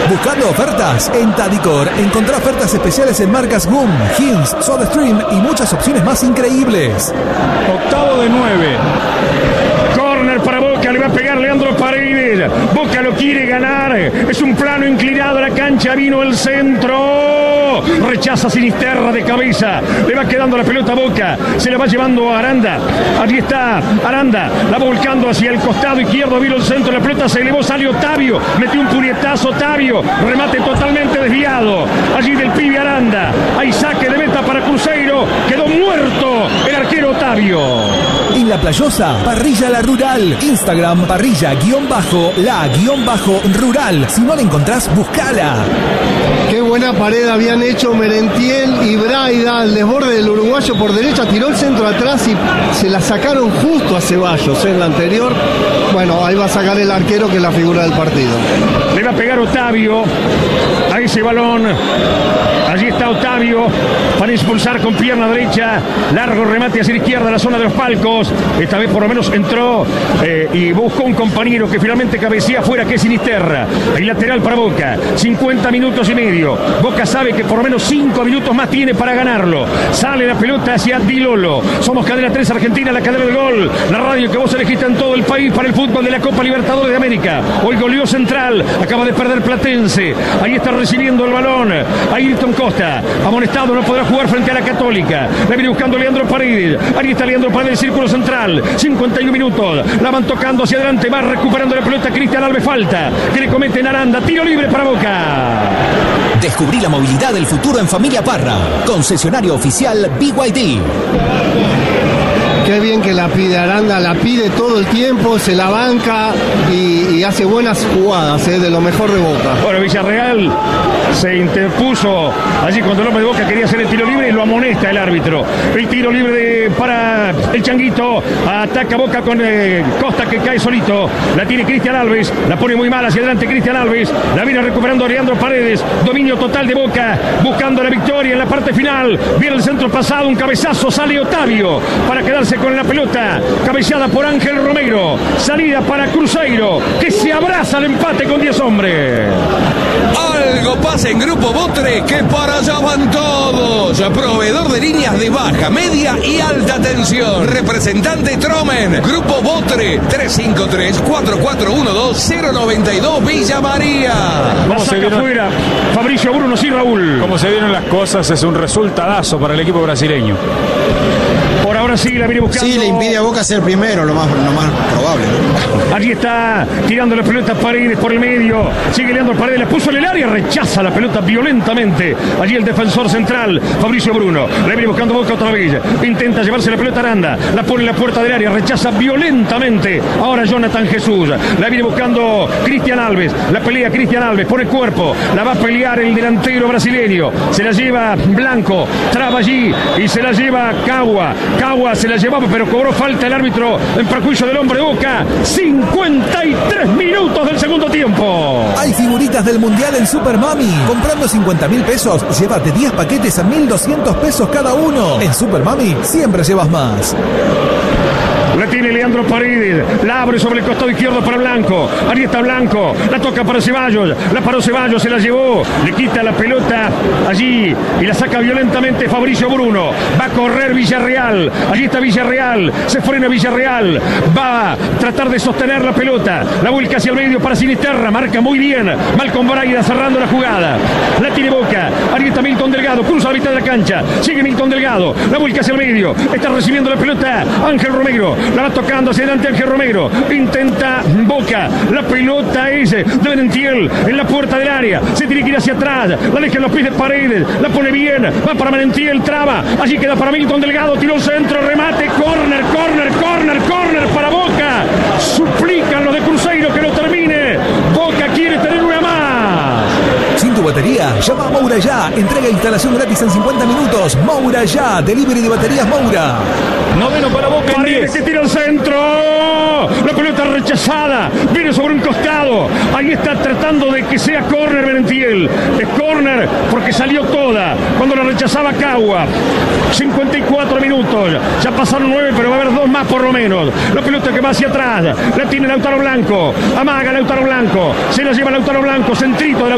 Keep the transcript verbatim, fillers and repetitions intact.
¿Buscando ofertas? En Tadicor encontrá ofertas especiales en marcas Goom, Hills, SodaStream y muchas opciones más increíbles. Octavo de nueve. Corner para Boca, le va a pegar Leandro Paredes. Boca lo quiere ganar. Es un plano inclinado a la cancha. Vino el centro. Rechaza Sinisterra de cabeza. Le va quedando la pelota a Boca. Se la va llevando a Aranda. Allí está Aranda. La va volcando hacia el costado izquierdo. Vino el centro. La pelota se elevó. Sale Otavio. Metió un puñetazo Otavio. Remate totalmente desviado. Allí del pibe Aranda. Hay saque de meta para Cruzeiro. Quedó muerto el arquero Otavio. En La Playosa, Parrilla La Rural. Instagram, parrilla guión bajo la guión bajo rural. Si no la encontrás, buscala. Qué buena pared habían hecho Merentiel y Braida al desborde del uruguayo por derecha. Tiró el centro atrás y se la sacaron justo a Ceballos en la anterior. Bueno, ahí va a sacar el arquero, que es la figura del partido. Le va a pegar Otavio a ese balón. Allí está Otavio para expulsar con pierna derecha. Largo remate hacia la izquierda, la zona de los palcos. Esta vez por lo menos entró eh, y buscó un compañero que finalmente cabecea afuera, que es Sinisterra. El lateral para Boca. cincuenta minutos y medio. Boca sabe que por lo menos cinco minutos más tiene para ganarlo. Sale la pelota hacia Di Lolo. Somos Cadena tres Argentina, la cadena del gol. La radio que vos elegiste en todo el país para el fútbol de la Copa Libertadores de América. Hoy goleó Central. Acaba de perder Platense. Ahí está recibiendo el balón. Ayrton Costa. Amonestado, no podrá jugar frente a la Católica. La viene buscando Leandro Paredes. Ahí está Leandro Paredes, círculo central. cincuenta y uno minutos. La van tocando hacia adelante. Va recuperando la pelota Cristian Alves. Falta que le comete en Aranda. Tiro libre para Boca. Descubrí la movilidad del futuro en Familia Parra. Concesionario oficial B Y D. Qué bien que la pide Aranda, la pide todo el tiempo, se la banca y, y hace buenas jugadas, ¿eh? De lo mejor de Boca. Bueno, Villarreal se interpuso allí cuando el hombre de Boca quería hacer el tiro libre y lo amonesta el árbitro. El tiro libre de, para el Changuito. Ataca Boca con eh, Costa, que cae solito. La tiene Cristian Alves, la pone muy mal hacia adelante Cristian Alves. La viene recuperando Leandro Paredes. Dominio total de Boca, buscando la victoria en la parte final. Viene el centro pasado, un cabezazo, sale Otavio para quedarse con la pelota, cabeceada por Ángel Romero. Salida para Cruzeiro, que se abraza al empate con diez hombres. Algo pasa en Grupo Botre, que para allá van todos. Proveedor de líneas de baja, media y alta tensión. Representante Tromen. Grupo Botre, tres cinco tres, cuatro cuatro uno dos, cero nueve dos, Villa María. La saca afuera Fabricio Bruno, sí, Raúl. Como se vieron las cosas, es un resultadazo para el equipo brasileño. Por ahora sí, la viene buscando. Sí, le impide a Boca ser primero, lo más, lo más probable, ¿no? Allí está tirando la pelota Paredes por el medio. Sigue Leandro Paredes, la puso en el área, rechaza la pelota violentamente. Allí el defensor central, Fabricio Bruno. La viene buscando Boca otra vez. Intenta llevarse la pelota Aranda. La pone en la puerta del área, rechaza violentamente. Ahora Jonathan Jesús. La viene buscando Cristian Alves. La pelea Cristian Alves, pone cuerpo. La va a pelear el delantero brasileño. Se la lleva Blanco. Traba allí y se la lleva Cagua. Cagua se la llevaba, pero cobró falta el árbitro en perjuicio del hombre de Boca. cincuenta y tres minutos del segundo tiempo. Hay figuritas del Mundial en Super Mami. Comprando cincuenta mil pesos, llévate diez paquetes a mil doscientos pesos cada uno. En Super Mami siempre llevas más. La tiene Leandro Paredes, la abre sobre el costado izquierdo para Blanco. Ahí está Blanco, la toca para Ceballos, la paró Ceballos, se la llevó, le quita la pelota allí y la saca violentamente Fabricio Bruno. Va a correr Villarreal, allí está Villarreal, se frena Villarreal, va a tratar de sostener la pelota, la vuelca hacia el medio para Sinisterra, marca muy bien Malcom Braida cerrando la jugada. La tiene Boca, ahí está Milton Delgado, cruza la mitad de la cancha, sigue Milton Delgado, la vuelca hacia el medio, está recibiendo la pelota Ángel Romero. La va tocando hacia adelante Ángel Romero. Intenta Boca. La pelota es de Merentiel en la puerta del área. Se tiene que ir hacia atrás. La deja en los pies de Paredes. La pone bien. Va para Merentiel. Traba. Allí queda para Milton Delgado. Tiró un centro. Remate. Corner, corner, corner, corner para Boca. Suplican los de Cruzeiro que lo termine. Boca quiere tener una más. Sin tu batería, llama a Moura Ya. Entrega e instalación gratis en cincuenta minutos. Moura Ya. Delivery de baterías Moura. Noveno para Boca. Paredes que tira el centro. La pelota rechazada. Viene sobre un costado. Ahí está tratando de que sea córner Merentiel. Es córner porque salió toda cuando la rechazaba Cagua. cincuenta y cuatro minutos. Ya pasaron nueve, pero va a haber dos más por lo menos. La pelota que va hacia atrás. La tiene Lautaro Blanco. Amaga Lautaro Blanco. Se la lleva Lautaro Blanco. Centrito de